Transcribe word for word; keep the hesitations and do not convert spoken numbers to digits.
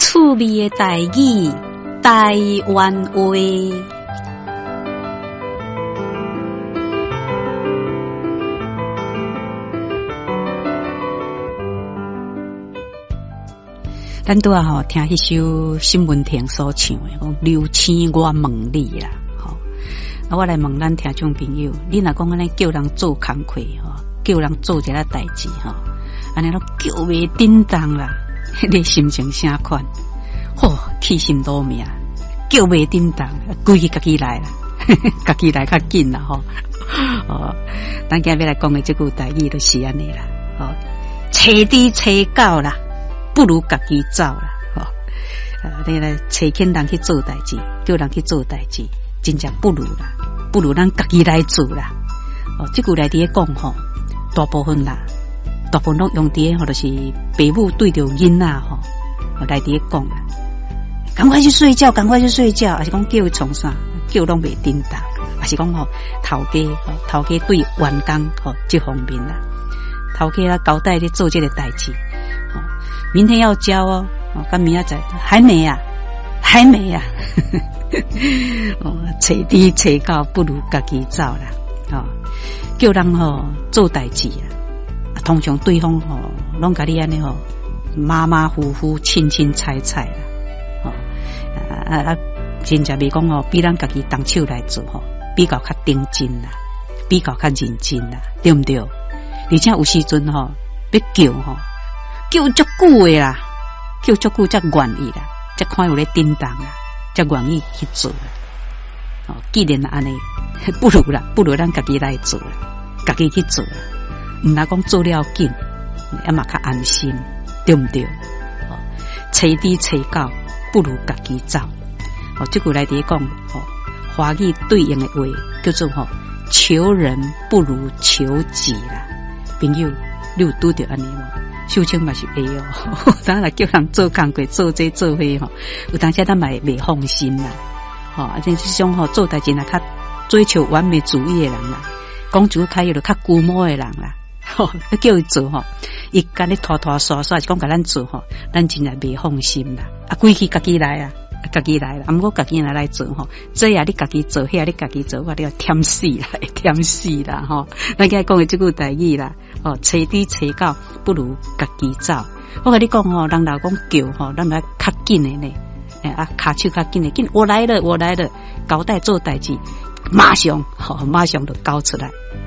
趣味的台语，台湾话。咱拄啊吼听迄首新闻亭所唱的，讲刘青我问你啦，吼，啊我来问咱听众朋友，你若讲安尼叫人做工课吼，叫人做一个代志吼，安尼都叫袂叮当啦，迄个心情啥款？吼，起心动命，叫袂叮当，规个家己来啦，家己来较紧啦吼。哦，咱今日要来讲的这句台语就是安尼啦，吼，找猪找狗啦。不如家己走啦，吼、哦！呃，你来找请人去做代志，叫人去做代志，真正不如啦，不如咱家己来做啦。哦，这句来伫咧讲吼，大部分啦，大部分拢用伫咧吼，就是父母对着囡仔吼，来伫咧讲啦，赶快去睡觉，赶快去睡觉，还是讲叫伊创啥，叫拢袂叮当，还是讲吼头家，吼头家对员工吼这方面啦，头家啦交代咧做这个代志。明天要交哦，哦，跟明仔载还没啊，还没啊，哦，找猪找狗不如家己走啦，哦，叫人吼、哦、做代志啊，通常对方吼拢甲你安尼吼马马虎虎、清清彩彩啦，哦，啊啊，真正袂讲吼比咱家己动手来做吼，比较较认真啦，比较较认真啦，对不对？而且有时阵吼要叫吼。叫足久的啦，叫足久才愿意啦，才看有咧叮当啦，才愿意去做啦。哦，既然安尼，不如啦，不如咱家己来做啦，家己去做啦，唔那讲做了紧，也嘛较安心，对不对？哦，找猪找狗，不如家己走。哦，这句来伫讲，哦，华语对应的话叫做吼、哦，求人不如求己啦，朋友，你有拄着安尼无？秀清嘛是会哦，当然叫人做工课做这做迄吼，有当时咱嘛袂放心啦，吼、哦，而且这种吼做代志啊，较追求完美主义的人啦，讲主开有就较龟毛的人啦，吼、哦，要叫伊做吼，伊干咧拖拖刷刷是讲甲咱做吼，咱真正袂放心啦，啊，规气家己来啊，家己来啦，啊，毋过家己来来做吼，这呀你家己做，迄呀你家己做，我你要忝死啦，忝死啦，吼、哦，咱今日讲的这句台语啦。哦，找猪找狗不如家己走。我跟你讲吼，人老讲叫吼，咱来较紧的呢，哎啊，骹手较紧的，紧我来了，我来了，交代做代志，马上吼、哦，马上就交出来，